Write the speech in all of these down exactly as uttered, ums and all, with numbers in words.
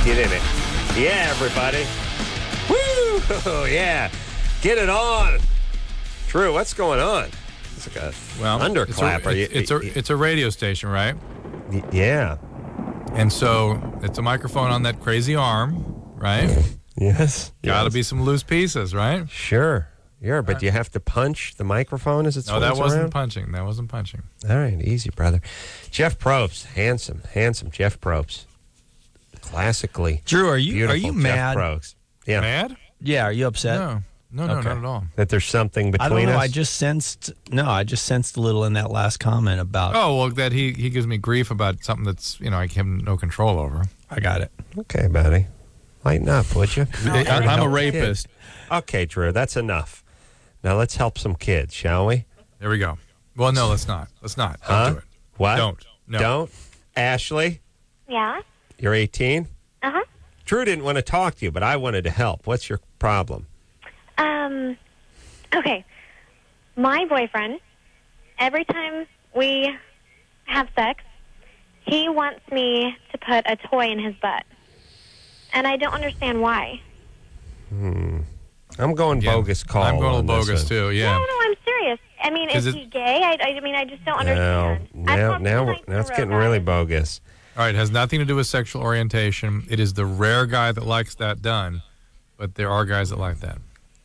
Get in it. Yeah, everybody. Woo! Yeah. Get it on. Drew, what's going on? It's like a well, underclap. It's a, it's, a, it's a radio station, right? Yeah. And so it's a microphone on that crazy arm, right? Yes. Got to yes. be some loose pieces, right? Sure. Yeah, but you have to punch the microphone as it swings No, that wasn't around? punching. That wasn't punching. All right, easy, brother. Jeff Probst, handsome, handsome Jeff Probst. Classically Drew, are you beautiful are you Jeff mad? Probst. Yeah. Mad? Yeah, are you upset? No. No, no, Okay. not at all. That there's something between I don't know. us? I just sensed no. I just sensed a little in that last comment about. Oh, well, that he, he gives me grief about something that's, you know, I have no control over. I got it. Okay, buddy. Lighten up, would you? I, I'm a rapist. Okay, Drew, that's enough. Now let's help some kids, shall we? There we go. Well, no, let's not. Let's not. Don't Huh? do it. What? Don't. No. Don't? Ashley, Yeah. you're eighteen? Uh-huh. Drew didn't want to talk to you, but I wanted to help. What's your problem? Um, okay. My boyfriend, every time we have sex, he wants me to put a toy in his butt. And I don't understand why. Hmm. I'm going Yeah. bogus call. I'm going a on little this bogus, one. too, yeah. No, no, I'm serious. I mean, 'Cause is it- he gay? I, I mean, I just don't No, understand. I've now, talked now, to we're- him now it's in a getting row, really guys. bogus. All right, it has nothing to do with sexual orientation. It is the rare guy that likes that done, but there are guys that like that.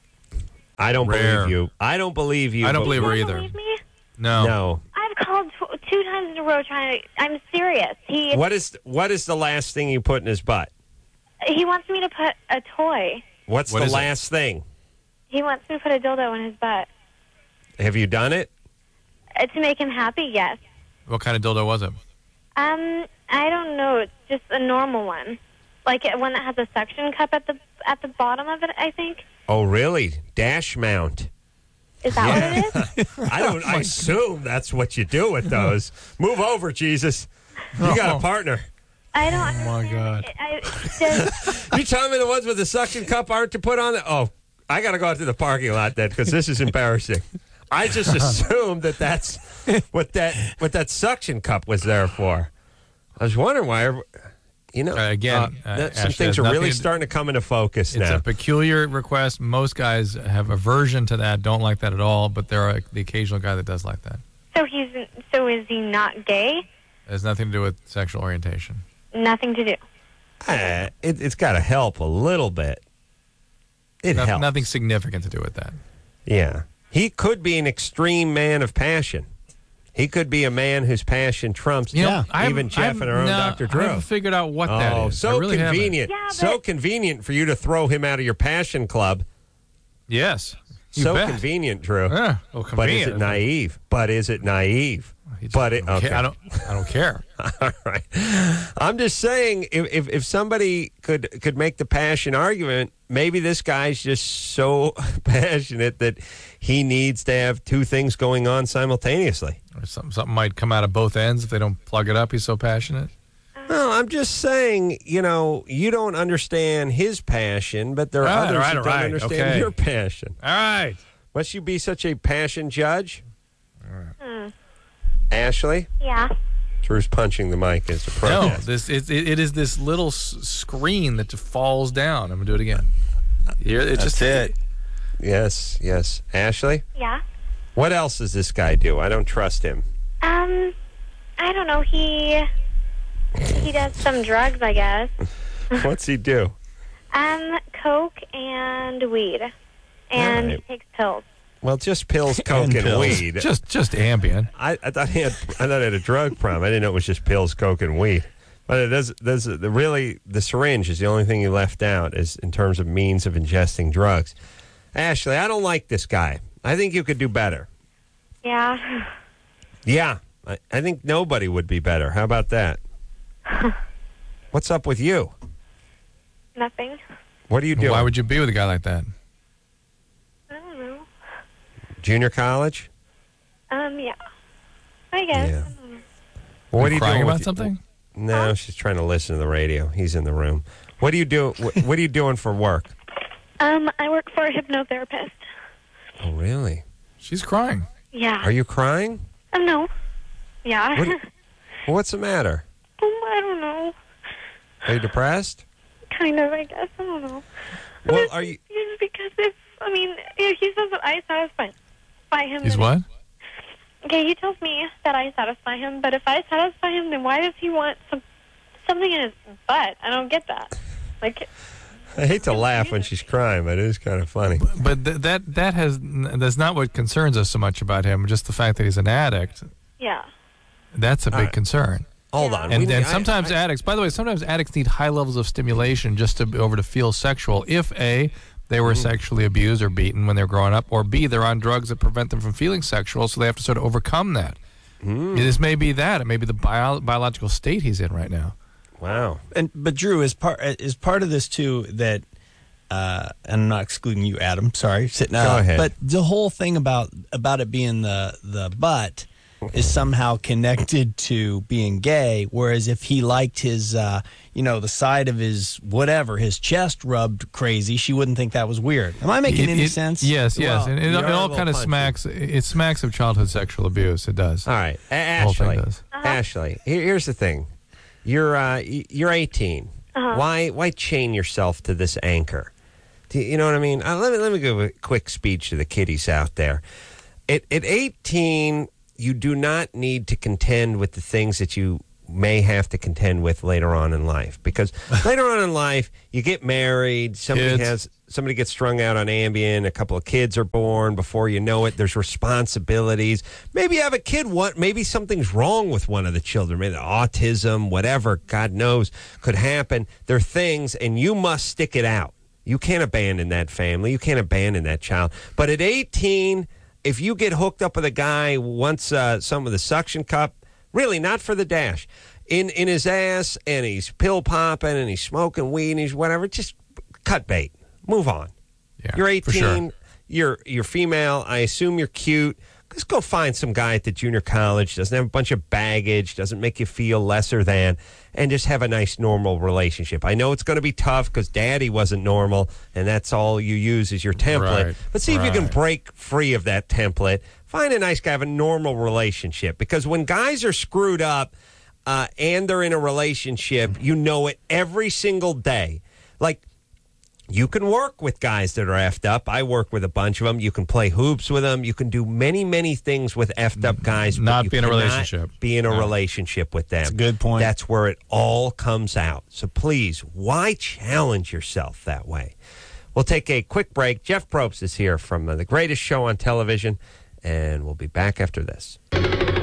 I don't Rare. believe you. I don't believe you. I don't but- believe her You either. don't believe me? No. No. I've called tw- two times in a row trying to... I'm serious. He What is what is the last thing you put in his butt? he wants me to put a toy. What's What the is it? last thing? He wants me to put a dildo in his butt. Have you done it? Uh, to make him happy, yes. What kind of dildo was it? Um, I don't know. It's just a normal one, like uh, one that has a suction cup at the at the bottom of it. I think. Oh, really? Dash mount. Is that what it is? I don't. I assume that's what you do with those. Move over, Jesus. You got a partner. I don't. Oh, my understand. God. I, does, You telling me the ones with the suction cup aren't to put on it? Oh, I got to go out to the parking lot then because this is embarrassing. I just assumed that that's what that what that suction cup was there for. I was wondering why. every- You know, Uh, again, uh, uh, that- some Ashley, things has are really nothing to- starting to come into focus It's now. a peculiar request. Most guys have aversion to that, don't like that at all, but there are the occasional guy that does like that. so he's so is he not gay? It has nothing to do with sexual orientation. Nothing to do. Uh, it, it's got to help a little bit. It No- helps. nothing significant to do with that. Yeah. He could be an extreme man of passion. He could be a man whose passion trumps You know, I even haven't- Jeff I've- and our own no, Doctor I Drew. haven't figured out what that Oh, is. so I really haven't. convenient. Yeah, so but- convenient for you to throw him out of your passion club. Yes. You so bet. convenient, Drew. Yeah, well, But is convenient. it naive? But is it naive? He just- But it, I don't okay. care. I don't. I don't care. All right. I'm just saying, if, if if somebody could could make the passion argument, maybe this guy's just so passionate that he needs to have two things going on simultaneously. Or something, something might come out of both ends if they don't plug it up. He's so passionate. No, I'm just saying, you know, you don't understand his passion, but there are All right, others all right, who all don't right, understand okay. your passion. All right. Must you be such a passion judge? Hmm. Ashley? Yeah. Drew's punching the mic as a No, protest. this it, it, it is this little s- screen that falls down. I'm gonna do it again. Here, it just it. Yes, yes. Ashley? Yeah. What else does this guy do? I don't trust him. Um, I don't know. He he does some drugs, I guess. What's he do? Um, coke and weed, and All right. he takes pills. Well, just pills, coke, And and, pills. weed. just just Ambien. I, I thought he had. I thought he had a drug problem. I didn't know it was just pills, coke, and weed. But it does. Does the really the syringe is the only thing you left out is in terms of means of ingesting drugs. Ashley, I don't like this guy. I think you could do better. Yeah. Yeah, I, I think nobody would be better. How about that? What's up with you? Nothing. What are you doing? Why would you be with a guy like that? I don't know. Junior college? Um, yeah. I guess. Yeah. I don't know. Well, what are you crying doing about with- something? No, she's trying to listen to the radio. He's in the room. What are you doing? What, what are you doing for work? Um, I work for a hypnotherapist. Oh, really? She's crying. Yeah. Are you crying? Um, no. Yeah. What- What's the matter? um, I don't know. Are you depressed? kind of, I guess. I don't know. Well, are you? It's because if, I mean, if he says that I satisfy by him. He's then- what? Okay, he tells me that I satisfy him, but if I satisfy him, then why does he want some something in his butt? I don't get that. Like, I hate to laugh when she's crying, but it is kind of funny. But th- that that has that's not what concerns us so much about him. Just the fact that he's an addict. yeah. That's a big right. concern. Hold on. And We- then I- sometimes I- addicts, by the way, sometimes addicts need high levels of stimulation just to be over to feel sexual. If A, they were sexually abused or beaten when they were growing up, or B, they're on drugs that prevent them from feeling sexual, so they have to sort of overcome that. This may be that. It may be the bio- biological state he's in right now. Wow. And but Drew is part is part of this too that, uh, and I'm not excluding you, Adam. Sorry, sitting Go ahead. But the whole thing about about it being the the butt is somehow connected to being gay. Whereas if he liked his, uh, you know, the side of his whatever, his chest rubbed crazy, she wouldn't think that was weird. Am I making It- any it- sense? Yes, yes. Well, and it, you it are a all little kind of punchy. smacks, it smacks of childhood sexual abuse. It does. All right, A- whole thing Ashley. does. Ashley, here- here's the thing. You're uh, y- you're eighteen. Why why chain yourself to this anchor? Do you, you know what I mean? Uh, let me let me give a quick speech to the kiddies out there. At at eighteen, you do not need to contend with the things that you may have to contend with later on in life, because later on in life you get married, somebody Kids. has somebody gets strung out on Ambien, a couple of kids are born, before you know it there's responsibilities. Maybe you have a kid, what maybe something's wrong with one of the children, maybe autism, whatever, God knows, could happen. There are things, and you must stick it out. You can't abandon that family, you can't abandon that child. But at eighteen, if you get hooked up with a guy once uh, some of the suction cup, really not for the dash, in in his ass, and he's pill popping and he's smoking weed and he's whatever, just cut bait. Move on. Yeah, You're for sure. eighteen. You're you're female. I assume you're cute. Just go find some guy at the junior college, doesn't have a bunch of baggage, doesn't make you feel lesser than, and just have a nice, normal relationship. I know it's going to be tough because daddy wasn't normal, and that's all you use is your template. Right, But see if you can right. break free of that template. Find a nice guy, have a normal relationship. Because when guys are screwed up uh, and they're in a relationship, you know it every single day. Like, you can work with guys that are effed up. I work with a bunch of them. You can play hoops with them. You can do many, many things with effed up guys. but Not you be in a cannot relationship. Be in a No. relationship with them. That's a good point. That's where it all comes out. So please, why challenge yourself that way? We'll take a quick break. Jeff Probst is here from uh, the greatest show on television, and we'll be back after this.